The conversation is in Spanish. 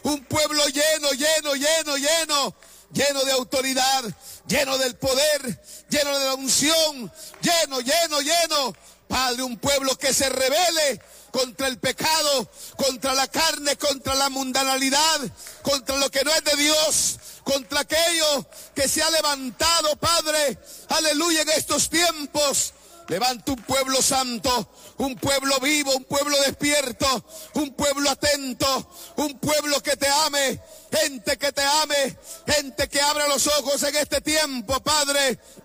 un pueblo lleno de autoridad, lleno del poder, lleno de la unción, lleno. Padre, un pueblo que se rebele contra el pecado, contra la carne, contra la mundanalidad, contra lo que no es de Dios, contra aquello que se ha levantado, Padre, aleluya, en estos tiempos. Levanta un pueblo santo, un pueblo vivo, un pueblo despierto, un pueblo atento, un pueblo que te ame, gente que te ame, gente que abra los ojos en este tiempo, Padre.